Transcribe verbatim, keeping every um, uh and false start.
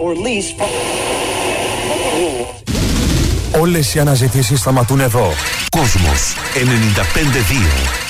or lease. Όλες οι αναζητήσεις σταματούν εδώ. Κόσμος ενενήντα πέντε δύο.